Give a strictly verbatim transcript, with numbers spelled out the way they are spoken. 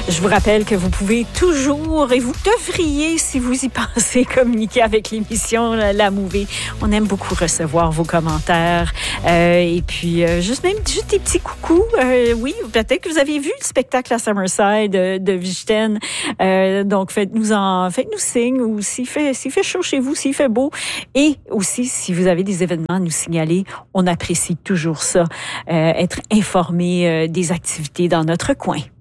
Je vous rappelle que vous pouvez toujours, et vous devriez, si vous y pensez, communiquer avec l'émission La, La Mouvée. On aime beaucoup recevoir vos commentaires. Euh, et puis, euh, juste même juste des petits coucous. Euh, oui, peut-être que vous avez vu le spectacle à Summerside de, de Vichten. Euh, donc, faites-nous en, faites-nous signe, ou s'il fait, s'il fait chaud chez vous, s'il fait beau. Et aussi, si vous avez des événements à nous signaler, on apprécie toujours ça, euh, être informé euh, des activités dans notre coin.